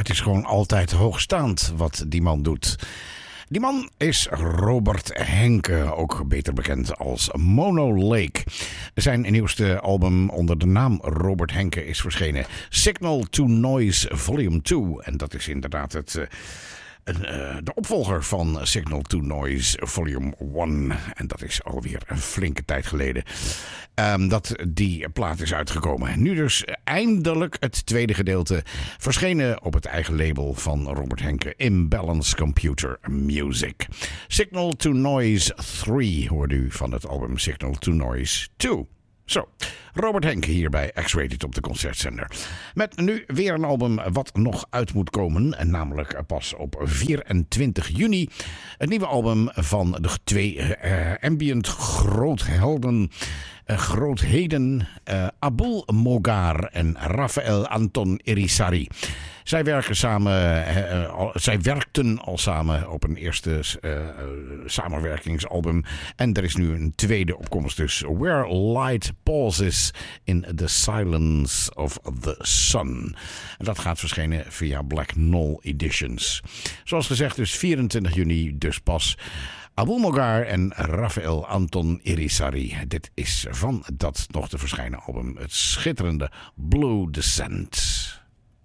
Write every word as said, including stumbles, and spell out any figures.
het is gewoon altijd hoogstaand wat die man doet. Die man is Robert Henke, ook beter bekend als Mono Lake. Zijn nieuwste album onder de naam Robert Henke is verschenen. Signal to Noise Volume twee. En dat is inderdaad het... Uh, Uh, de opvolger van Signal to Noise Volume één. En dat is alweer een flinke tijd geleden um, dat die plaat is uitgekomen. Nu dus eindelijk het tweede gedeelte. Verschenen op het eigen label van Robert Henke, Imbalance Computer Music. Signal to Noise drie hoorde u van het album Signal to Noise twee. Zo, Robert Henke hier bij X-Rated op de Concertzender. Met nu weer een album wat nog uit moet komen. En namelijk pas op vierentwintig juni. Het nieuwe album van de twee uh, ambient groothelden. Uh, grootheden uh, Abul Mogar en Rafael Anton Irisari. Zij werken samen, uh, al, zij werkten al samen op een eerste uh, samenwerkingsalbum. En er is nu een tweede opkomst dus. Where Light Pauses in the Silence of the Sun. En dat gaat verschenen via Black Knoll Editions. Zoals gezegd dus vierentwintig juni dus pas. Abul Mogar en Rafael Anton Irisari. Dit is van dat nog te verschijnen album. Het schitterende Blue Descent.